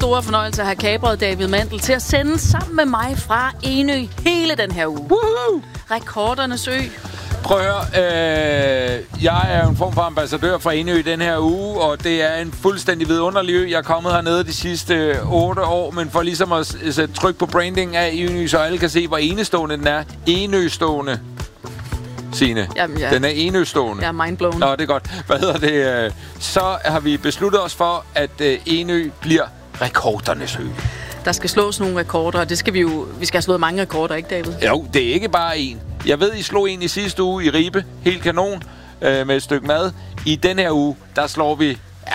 store fornøjelse at have kapret David Mandel til at sende sammen med mig fra Enø hele den her uge. Woohoo! Rekordernes ø. Prøv at høre, jeg er en form for ambassadør for Enø den her uge, og det er en fuldstændig vidunderlig ø. Jeg er kommet hernede de sidste 8 år, men for ligesom at sætte tryk på branding af Enø, så alle kan se, hvor enestående den er. Enø-stående. Signe. Jamen, ja. Den er enøstående. Jeg er mindblown. Nå, det er godt. Hvad hedder det? Så har vi besluttet os for, at Enø bliver rekordernes ø. Der skal slås nogle rekorder, og det skal vi skal have slået mange rekorder, ikke David? Jo, det er ikke bare en. Jeg ved, I slog en i sidste uge i Ribe. Helt kanon med et stykke mad. I den her uge, der slår vi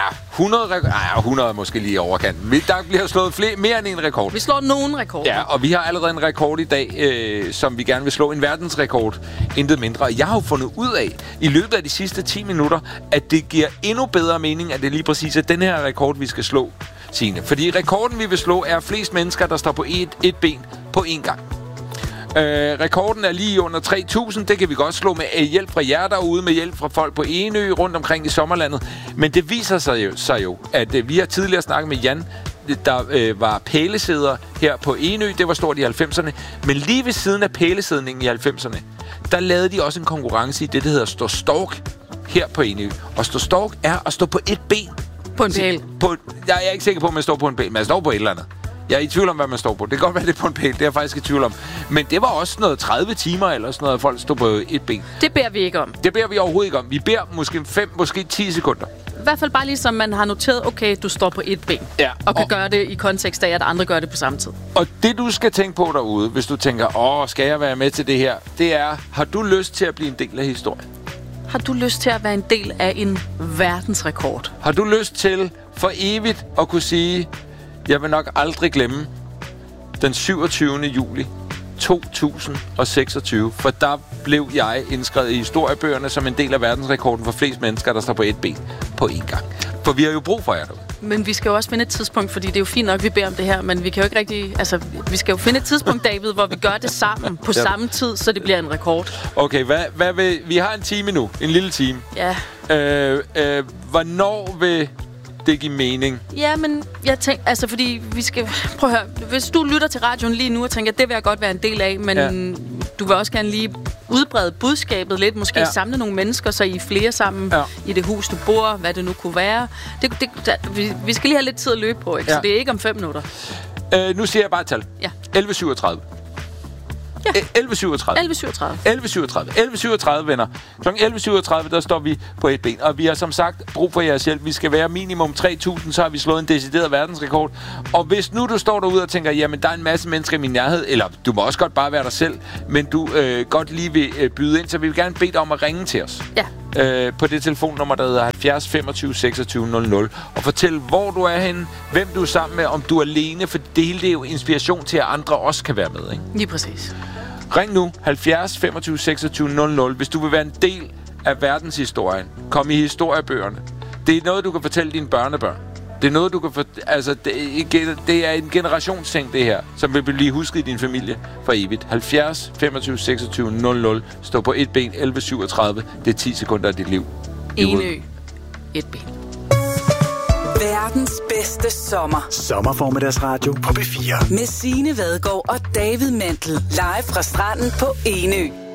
100 måske lige overkanten. Der bliver slået mere end en rekord. Vi slår nogen rekorder. Ja, og vi har allerede en rekord i dag, som vi gerne vil slå. En verdensrekord. Intet mindre. Jeg har jo fundet ud af, i løbet af de sidste 10 minutter, at det giver endnu bedre mening, at det lige præcis er den her rekord, vi skal slå, Signe. Fordi rekorden, vi vil slå, er flest mennesker, der står på et ben på én gang. Rekorden er lige under 3.000. Det kan vi godt slå med hjælp fra jer derude, med hjælp fra folk på Enø rundt omkring i sommerlandet. Men det viser sig jo, at vi har tidligere snakket med Jan, der var pælesæder her på Enø. Det var stort i 90'erne. Men lige ved siden af pælesædningen i 90'erne, der lavede de også en konkurrence i det, der hedder stå stork her på Enø. Og stå stork er at stå på et ben. På en pæl. Jeg er ikke sikker på, at man står på en pæl, men man står på et eller andet. Jeg er i tvivl om, hvad man står på. Det kan godt være, det er på en pæl. Det er jeg faktisk i tvivl om. Men det var også noget 30 timer eller sådan noget, at folk stod på et ben. Det beder vi ikke om. Det beder vi overhovedet ikke om. Vi beder måske 5, måske 10 sekunder. I hvert fald bare ligesom man har noteret, okay, du står på et ben. Ja, og kan gøre det i kontekst af, at andre gør det på samme tid. Og det, du skal tænke på derude, hvis du tænker, skal jeg være med til det her? Det er, har du lyst til at blive en del af historien? Har du lyst til at være en del af en verdensrekord? Har du lyst til for evigt at kunne sige, jeg vil nok aldrig glemme den 27. juli 2026, for der blev jeg indskrevet i historiebøgerne som en del af verdensrekorden for flest mennesker, der står på et ben på én gang. For vi har jo brug for jer derude. Men vi skal jo også finde et tidspunkt, fordi det er jo fint nok, vi beder om det her, men vi kan jo ikke rigtig... Altså, vi skal jo finde et tidspunkt, David, hvor vi gør det sammen på samme tid, så det bliver en rekord. Okay, hvad vil... Vi har en time nu. En lille time. Ja. Hvornår vil det give mening? Ja, men jeg tænker... Altså, fordi vi skal... Prøv at høre. Hvis du lytter til radioen lige nu og tænker, det vil jeg godt være en del af, men du vil også gerne lige udbrede budskabet lidt. Måske samle nogle mennesker, så I er flere sammen i det hus, du bor, hvad det nu kunne være. Vi skal lige have lidt tid at løbe på, ikke? Så det er ikke om 5 minutter. Nu siger jeg bare et tal. Ja. 11.37. Ja. 11.37, venner. Kl. 11.37, der står vi på et ben. Og vi har som sagt brug for jeres hjælp. Vi skal være minimum 3.000, så har vi slået en decideret verdensrekord. Og hvis nu du står derude og tænker, jamen der er en masse mennesker i min nærhed, eller du må også godt bare være dig selv, men du godt lige vil byde ind, så vi vil gerne bede dig om at ringe til os. Ja. På det telefonnummer, der hedder 70 25 26 00. Og fortæl, hvor du er henne, hvem du er sammen med, om du er alene, for det hele det er jo inspiration til, at andre også kan være med, ikke? Lige præcis. Ring nu 70 25 26 00, hvis du vil være en del af verdenshistorien. Kom i historiebøgerne. Det er noget, du kan fortælle dine børnebørn. Det er noget, du kan det er en generationsting, det her, som vil blive husket i din familie for evigt. 70 25 26 00. Stå på et ben, 11.37. Det er 10 sekunder af dit liv. Enø. Et ben. Verdens bedste sommer. Sommerformiddagsradio på B4. Med Signe Vadgaard og David Mandel. Live fra stranden på Enø.